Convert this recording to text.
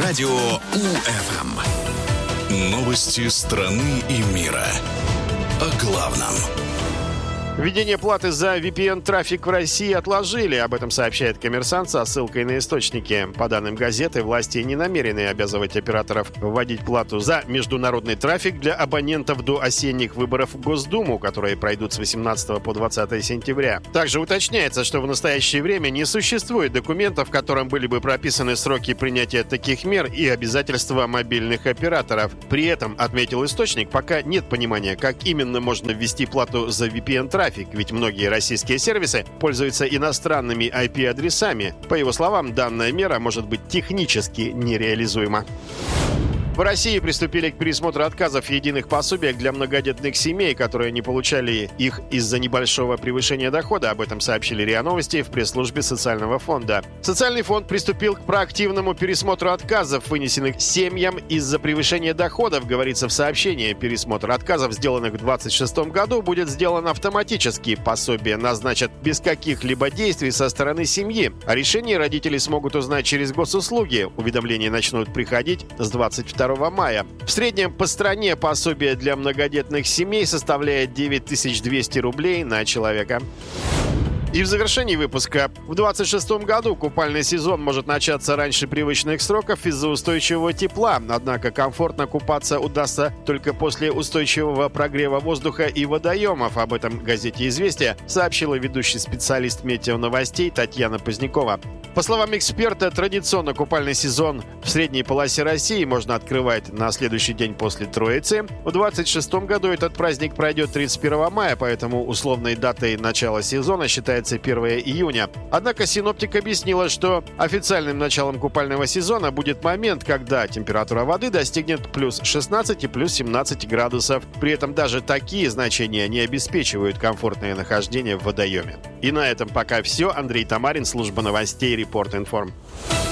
Радио УФМ. Новости страны и мира. О главном. Введение платы за VPN-трафик в России отложили. Об этом сообщает «Коммерсант» со ссылкой на источники. По данным газеты, власти не намерены обязывать операторов вводить плату за международный трафик для абонентов до осенних выборов в Госдуму, которые пройдут с 18 по 20 сентября. Также уточняется, что в настоящее время не существует документов, в котором были бы прописаны сроки принятия таких мер и обязательства мобильных операторов. При этом, отметил источник, пока нет понимания, как именно можно ввести плату за VPN-трафик. Ведь многие российские сервисы пользуются иностранными IP-адресами. По его словам, данная мера может быть технически нереализуема. В России приступили к пересмотру отказов в единых пособиях для многодетных семей, которые не получали их из-за небольшого превышения дохода. Об этом сообщили РИА Новости в пресс-службе Социального фонда. Социальный фонд приступил к проактивному пересмотру отказов, вынесенных семьям из-за превышения доходов, говорится в сообщении. Пересмотр отказов, сделанных в 2026 году, будет сделан автоматически. Пособие назначат без каких-либо действий со стороны семьи. О решении родители смогут узнать через госуслуги. Уведомления начнут приходить с 22 мая. В среднем по стране пособие для многодетных семей составляет 9200 рублей на человека. И в завершении выпуска. В 2026 году купальный сезон может начаться раньше привычных сроков из-за устойчивого тепла. Однако комфортно купаться удастся только после устойчивого прогрева воздуха и водоемов. Об этом в газете «Известия» сообщила ведущий специалист метеоновостей Татьяна Позднякова. По словам эксперта, традиционно купальный сезон в средней полосе России можно открывать на следующий день после Троицы. В 2026 году этот праздник пройдет 31 мая, поэтому условной датой начала сезона считается 1 июня. Однако синоптик объяснила, что официальным началом купального сезона будет момент, когда температура воды достигнет плюс 16 и плюс 17 градусов. При этом даже такие значения не обеспечивают комфортное нахождение в водоеме. И на этом пока все. Андрей Тамарин, служба новостей Report Inform.